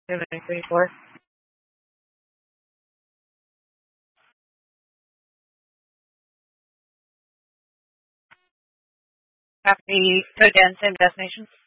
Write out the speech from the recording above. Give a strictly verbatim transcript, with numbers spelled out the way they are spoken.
Two, three, four. Copy. Go again. Same destination.